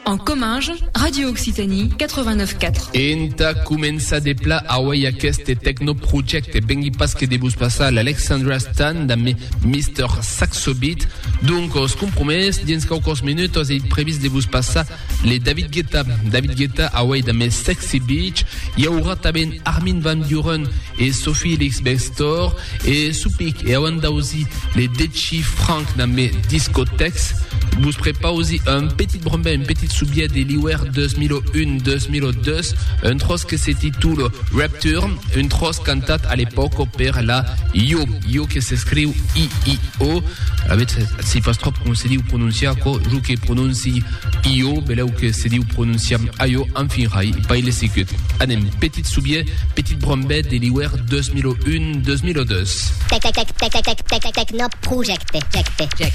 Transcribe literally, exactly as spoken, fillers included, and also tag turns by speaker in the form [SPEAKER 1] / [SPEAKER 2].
[SPEAKER 1] En Comminges, Radio Occitanie quatre-vingt-neuf quatre.
[SPEAKER 2] Enta comença de pla away aquest techno project bengi pas que de vos passar l'Alexandra Stan da mister Saxo Beat. Donc, os compromès, dins quelques minutos et prévis de vos passar les David Guetta. David Guetta away da mes Sexy Beach. Il y aura taben Armin van Buuren et Sophie Elix Bextor et Soupik et Awanda aussi les Dechi Frank da mes discothèques. Vous prépare aussi un petit brombé, une petite soubière de l'Iwer deux mille un deux mille deux, un tros que se titule Rapture, une tros cantate à l'époque per la Yo, Yo que s'écrit I I O, avec si pas trop on se dit ou prononcer quoi, je que prononce I O, mais là où que se dit ou prononce Ayo, enfin rai, pas il est sécure. Anem, petite soubière, petite brombé de l'Iwer deux mille un deux mille deux.
[SPEAKER 3] Techno project,